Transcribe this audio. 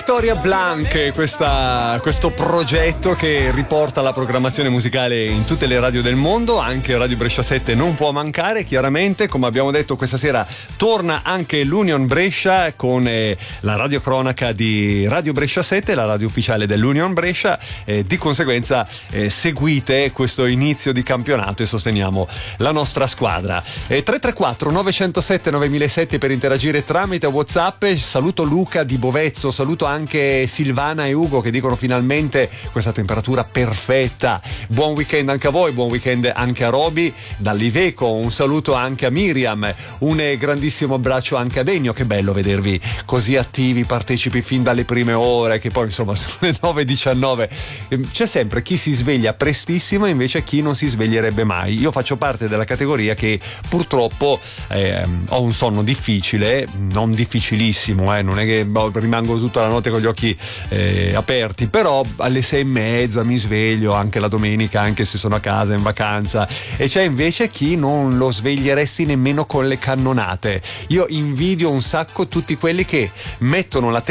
Victoria Blanc, questo progetto che riporta la programmazione musicale in tutte le radio del mondo, anche Radio Brescia 7 non può mancare. Chiaramente, come abbiamo detto, questa sera torna anche l'Union Brescia con la radiocronaca di Radio Brescia 7, la radio ufficiale dell'Union Brescia. Di conseguenza seguite questo inizio di campionato e sosteniamo la nostra squadra. 334 907 9007 per interagire tramite WhatsApp. Saluto Luca di Bovezzo, saluto anche Silvana e Ugo che dicono finalmente questa temperatura perfetta. Buon weekend anche a voi, buon weekend anche a Roby dall'Iveco, un saluto anche a Miriam, un grandissimo abbraccio anche a Degno. Che bello vedervi così attivi, partecipi fin dalle prime ore, che poi insomma sono le 9:19. C'è sempre chi si sveglia prestissimo e invece chi non si sveglierebbe mai. Io faccio parte della categoria che purtroppo ho un sonno difficile, non difficilissimo, non è che rimango tutta la notte con gli occhi aperti, però alle 6:30 mi sveglio anche la domenica, anche se sono a casa in vacanza. E c'è invece chi non lo sveglieresti nemmeno con le cannonate. Io invidio un sacco tutti quelli che mettono la